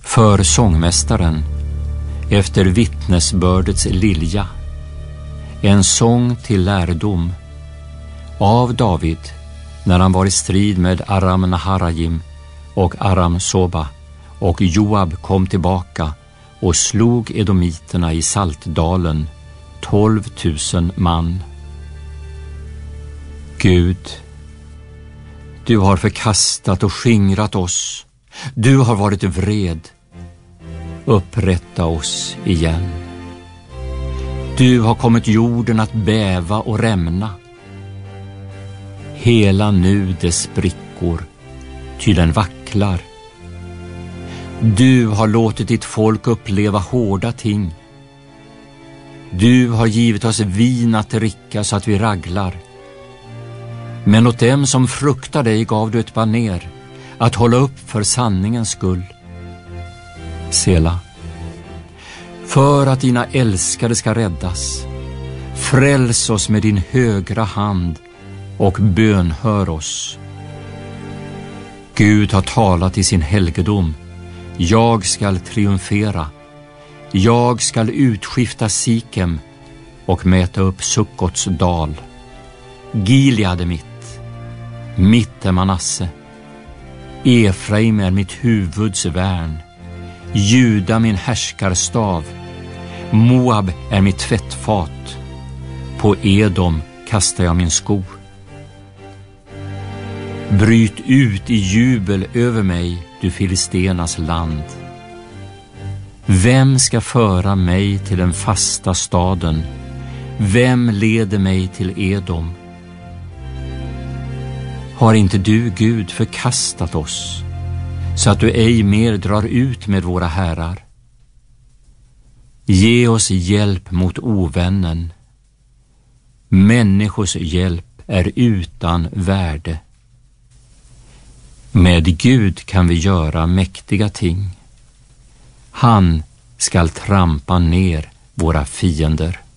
För sångmästaren, efter vittnesbördets lilja, en sång till lärdom, av David när han var i strid med Aram Naharajim och Aram Soba, och Joab kom tillbaka och slog edomiterna i Saltdalen, 12 000 man. Gud, du har förkastat och skingrat oss. Du har varit vred. Upprätta oss igen. Du har kommit jorden att bäva och rämna. Hela nu dess sprickor, ty den vacklar. Du har låtit ditt folk uppleva hårda ting. Du har givit oss vin att dricka så att vi raglar. Men åt dem som fruktar dig gav du ett baner, att hålla upp för sanningens skull. Sela. För att dina älskade ska räddas, fräls oss med din högra hand och bönhör oss. Gud har talat i sin helgedom. Jag skall triumfera. Jag skall utskifta Sikem och mäta upp Sukkots dal. Gilead är mitt är Manasse. Efraim är mitt huvuds värn. Juda min härskarstav. Moab är mitt tvättfat. På Edom kastar jag min sko. Bryt ut i jubel över mig, du filistenas land. Vem ska föra mig till den fasta staden? Vem leder mig till Edom? Har inte du, Gud, förkastat oss, så att du ej mer drar ut med våra herrar? Ge oss hjälp mot ovännen. Människors hjälp är utan värde. Med Gud kan vi göra mäktiga ting. Han skall trampa ner våra fiender.